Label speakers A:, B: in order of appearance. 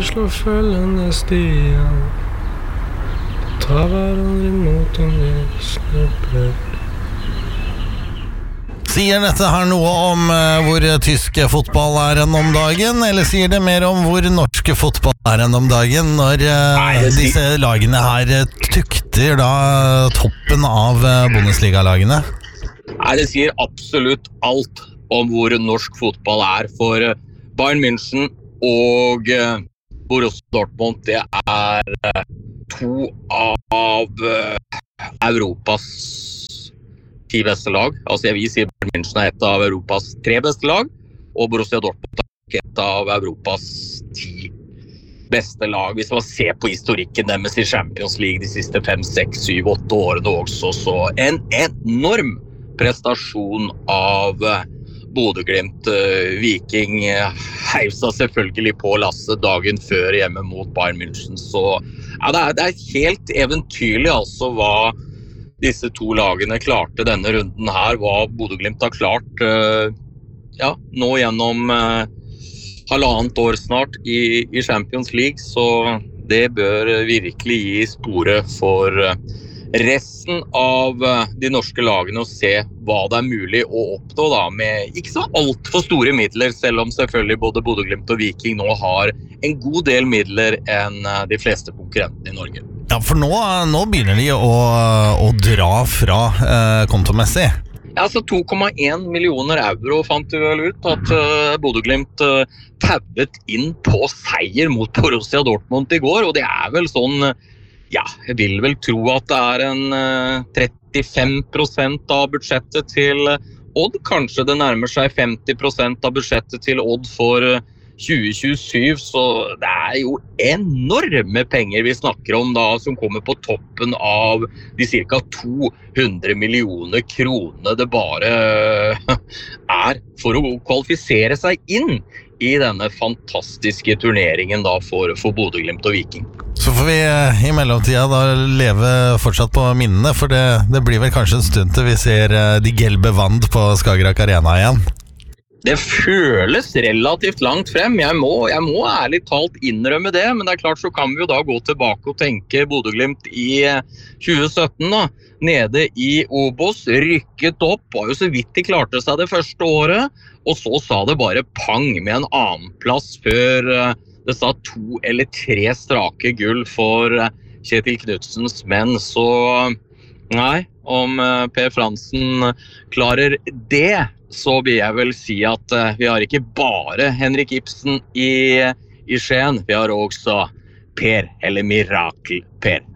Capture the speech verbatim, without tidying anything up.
A: slår følgende stier. Ta hverandre imot om vi snubler.
B: Sier dette her noe om uh, hvor tysk fotball er enn om dagen, eller sier det mer om hvor norsk fotball er enn om dagen, når uh, Nei, disse lagene her tukter da toppen av uh, Bundesliga-lagene?
C: Nei, det sier absolutt alt om hvor norsk fotball er, for uh, Bayern München og uh, Borussia Dortmund, det er uh, to av uh, Europas ti beste lag. Altså jeg vil si Bayern München er et av Europas tre beste lag, og Borussia Dortmund er et av Europas ti beste lag. Hvis man ser på historikken deres i Champions League de siste fem, seks, syv, åtte årene også, så en enorm prestasjon av Bodø/Glimt. Viking heiv seg selvfølgelig på lasset dagen før hjemme mot Bayern München, så ja, det er, det er helt eventyrlig altså hva disse to lagene klarte denne runden her, hva Bodø/Glimt har klart uh, ja, nå gjennom uh, halvannet år snart i, i Champions League, så det bør virkelig gi spore for uh, resten av uh, de norske lagene å se hva det er mulig å oppnå da, med ikke så alt for store midler, selv om selvfølgelig både Bodø/Glimt og Viking nå har en god del midler enn uh, de fleste konkurrentene i Norge.
B: Ja, for nå, nå begynner de å, å dra fra eh, kontomessig.
C: Ja, altså to komma én millioner euro fant vi vel ut at uh, Bodø/Glimt uh, tauet inn på seier mot Borussia Dortmund i går, og det er vel sånn, ja, jeg vil vel tro at det er en uh, trettifem prosent av budsjettet til Odd, kanskje det nærmer seg femti prosent av budsjettet til Odd for uh, tjue tjuesyv, så det er jo enorme penger vi snakker om da, som kommer på toppen av de cirka to hundre millioner kronene det bare er for å kvalifisere seg inn i denne fantastiske turneringen da for, for Bodø/Glimt og Viking.
B: Så får vi i mellomtida da leve fortsatt på minnene, for det, det blir vel kanskje en stund til vi ser de gelbe vand på Skagerrak Arena igjen.
C: Det føles relativt langt frem, jeg må, jeg må ærlig talt innrømme det, men det er klart så kan vi jo da gå tilbake og tenke Bodø/Glimt i tjue sytten da, nede i Obos, rykket opp, var jo så vidt de klarte seg det første året, og så sa det bare pang med en annen plass før det sa to eller tre strake gull for Kjetil Knudsens menn, så nei, om Per Fransen klarer det, så vil jeg vel si at uh, vi har ikke bare Henrik Ibsen i, i Skien, vi har også Per, eller Mirakel Per.